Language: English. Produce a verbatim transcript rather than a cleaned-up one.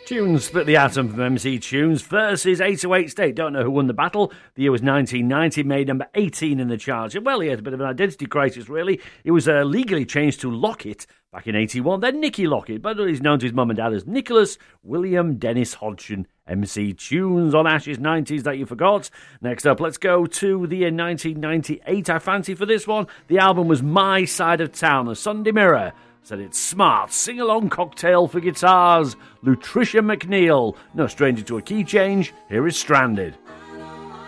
Tunes split the atom from M C Tunes versus eight oh eight State. Don't know who won the battle. The year was nineteen ninety, made number eighteen in the charts. Well, he had a bit of an identity crisis, really. He was uh, legally changed to Lockett back in eighty-one, then Nicky Lockett, but he's known to his mum and dad as Nicholas William Dennis Hodgson. M C Tunes on Ash's nineties that you forgot. Next up, let's go to the year nineteen ninety-eight. I fancy for this one. The album was My Side of Town. The Sunday Mirror said it's smart, sing-along cocktail for guitars. Lutricia McNeil, no stranger to a key change, here is Stranded.